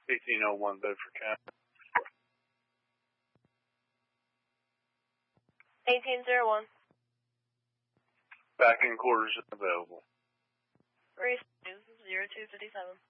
1801 Bedford County. 1801. Back in quarters available. Race 0257.